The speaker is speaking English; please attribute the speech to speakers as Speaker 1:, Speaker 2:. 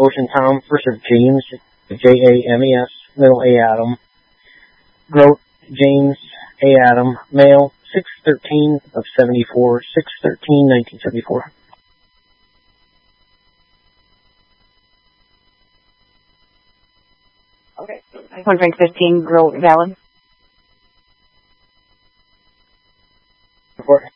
Speaker 1: Ocean Tom, first of James, James, middle A Adam. Grote, James A Adam, male, 6/13 of 74, 6/13/1974.
Speaker 2: Okay. iPhone rank 15, Grote, valid.
Speaker 1: Report.